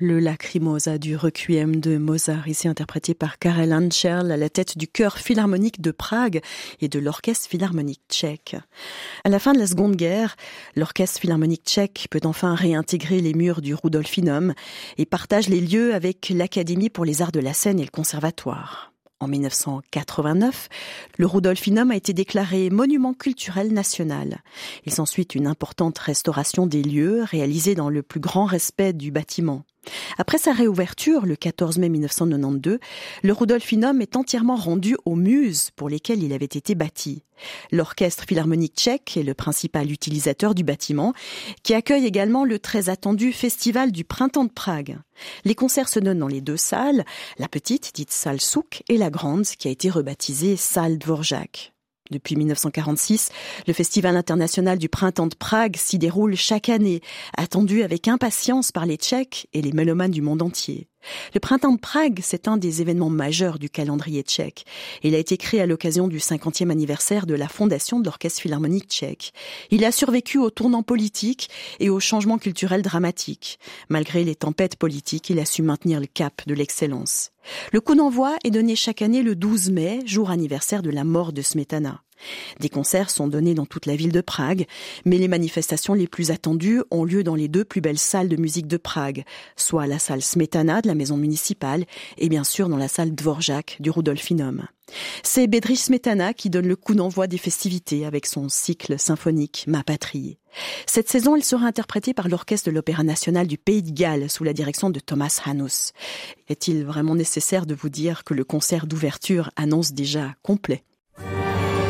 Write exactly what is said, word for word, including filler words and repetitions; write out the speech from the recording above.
Le Lacrimosa du Requiem de Mozart, ici interprété par Karel Ančerl à la tête du chœur philharmonique de Prague et de l'orchestre philharmonique tchèque. À la fin de la Seconde Guerre, l'orchestre philharmonique tchèque peut enfin réintégrer les murs du Rudolfinum et partage les lieux avec l'Académie pour les arts de la scène et le conservatoire. En dix-neuf cent quatre-vingt-neuf, le Rudolfinum a été déclaré monument culturel national. Il s'ensuit une importante restauration des lieux réalisée dans le plus grand respect du bâtiment. Après sa réouverture, le quatorze mai mille neuf cent quatre-vingt-douze, le Rudolfinum est entièrement rendu aux muses pour lesquelles il avait été bâti. L'orchestre philharmonique tchèque est le principal utilisateur du bâtiment, qui accueille également le très attendu Festival du Printemps de Prague. Les concerts se donnent dans les deux salles, la petite, dite salle Souk, et la grande, qui a été rebaptisée salle Dvorak. Depuis mille neuf cent quarante-six, le Festival international du Printemps de Prague s'y déroule chaque année, attendu avec impatience par les Tchèques et les mélomanes du monde entier. Le Printemps de Prague, c'est un des événements majeurs du calendrier tchèque. Il a été créé à l'occasion du cinquantième anniversaire de la fondation de l'Orchestre philharmonique tchèque. Il a survécu aux tournants politiques et aux changements culturels dramatiques. Malgré les tempêtes politiques, il a su maintenir le cap de l'excellence. Le coup d'envoi est donné chaque année le douze mai, jour anniversaire de la mort de Smetana. Des concerts sont donnés dans toute la ville de Prague, mais les manifestations les plus attendues ont lieu dans les deux plus belles salles de musique de Prague, soit la salle Smetana de la maison municipale et bien sûr dans la salle Dvorak du Rudolfinum. C'est Bedřich Smetana qui donne le coup d'envoi des festivités avec son cycle symphonique Ma Patrie. Cette saison, il sera interprété par l'Orchestre de l'Opéra national du Pays de Galles sous la direction de Thomas Hanus. Est-il vraiment nécessaire de vous dire que le concert d'ouverture annonce déjà complet ?